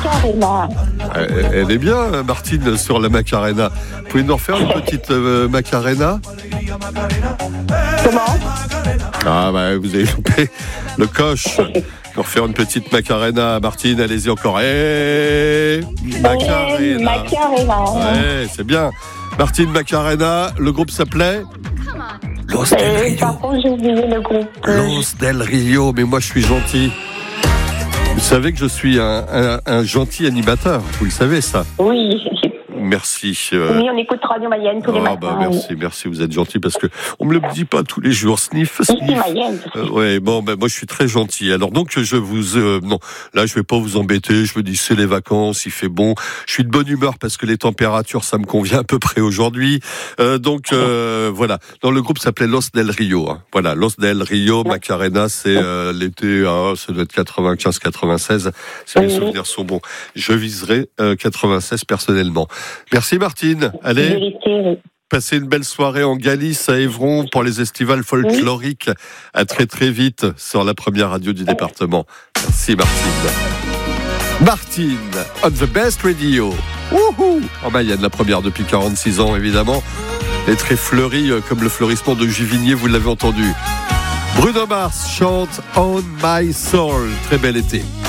Macarena. Elle est bien, Martine, sur la Macarena. Vous pouvez nous refaire une petite Macarena? Comment? Ah bah vous avez loupé le coche. Pour faire une petite Macarena, Martine, allez-y encore. Macarena. Macarena. Ouais, c'est bien. Martine Macarena, le groupe s'appelait Los del Rio. Par contre, j'ai oublié le groupe. Los del Rio, mais moi je suis gentil. Vous savez que je suis un gentil animateur, vous le savez ça? Oui. Merci. Oui, on écoute Radio Mayenne tous les matins. Bah merci, vous êtes gentil parce que on me le dit pas tous les jours. Sniff. Ici Mayenne. Ouais, bon, moi je suis très gentil. Alors donc je vous, non, là je vais pas vous embêter. Je me dis c'est les vacances, il fait bon. Je suis de bonne humeur parce que les températures ça me convient à peu près aujourd'hui. Voilà. Dans le groupe s'appelait Los del Rio. Hein. Voilà, Los del Rio, Macarena, c'est l'été, ça doit être 95-96. Si mes souvenirs sont bons. Je viserai 96 personnellement. Merci Martine. Allez, passez une belle soirée en Galice, à Évron, pour les estivales folkloriques. À très très vite sur la première radio du département. Merci Martine. Martine, on the best radio. Wouhou! En Mayenne, la première depuis 46 ans évidemment. Et très fleurie comme le fleurissement de Juvigné, vous l'avez entendu. Bruno Mars chante On My Soul. Très bel été.